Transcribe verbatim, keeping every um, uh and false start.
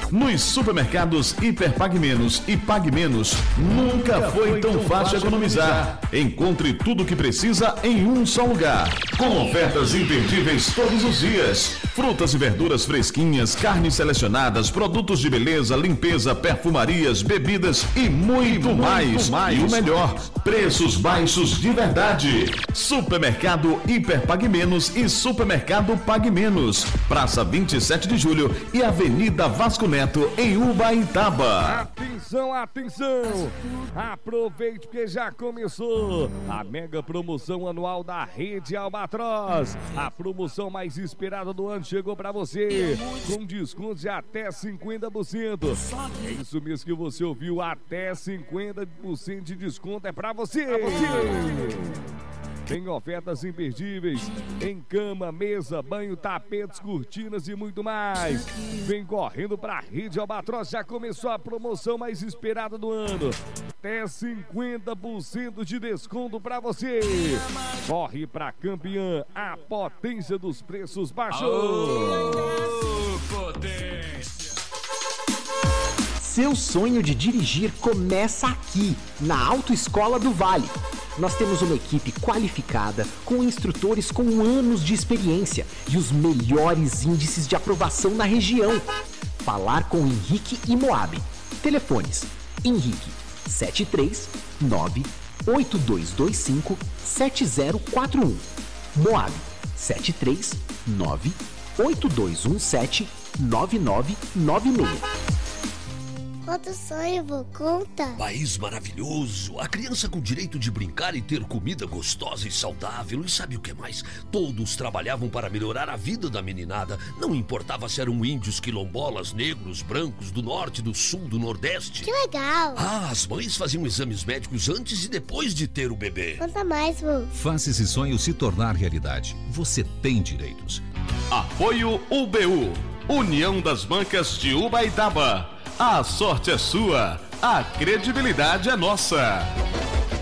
Nos supermercados Hiper Pague Menos e Pague Menos, nunca foi tão fácil economizar. Encontre tudo o que precisa em um só lugar. Com ofertas imperdíveis todos os dias. Frutas e verduras fresquinhas, carnes selecionadas, produtos de beleza, limpeza, perfumarias, bebidas e muito, e mais. muito mais. E o melhor, preços baixos de verdade. Supermercado Hiper Pague Menos e Supermercado Pague Menos. Praça vinte e sete de Julho e Avenida Vasco Neto, em Ubaitaba. Atenção, atenção! Aproveite porque já começou a mega promoção anual da Rede Albatroz. A promoção mais esperada do ano chegou para você, com descontos de até cinquenta por cento. É isso mesmo que você ouviu, até cinquenta por cento de desconto é para você. É você. Tem ofertas imperdíveis em cama, mesa, banho, tapetes, cortinas e muito mais. Vem correndo para a Rede Albatroz, já começou a promoção mais esperada do ano. Até cinquenta por cento de desconto para você. Corre para Campeã, a potência dos preços baixos. Oh, potência. Seu sonho de dirigir começa aqui, na Autoescola do Vale. Nós temos uma equipe qualificada, com instrutores com anos de experiência e os melhores índices de aprovação na região. Falar com Henrique e Moab. Telefones: Henrique sete três nove oito dois dois cinco sete zero quatro um. Moab sete três nove oito dois um sete nove nove nove seis. Outro sonho, vô, conta. País maravilhoso, a criança com direito de brincar e ter comida gostosa e saudável. E sabe o que mais? Todos trabalhavam para melhorar a vida da meninada. Não importava se eram índios, quilombolas, negros, brancos, do norte, do sul, do nordeste. Que legal. Ah, as mães faziam exames médicos antes e depois de ter o bebê. Conta mais, vô. Faça esse sonho se tornar realidade. Você tem direitos. Apoio U B U, União das Bancas de Ubaitaba. A sorte é sua, a credibilidade é nossa.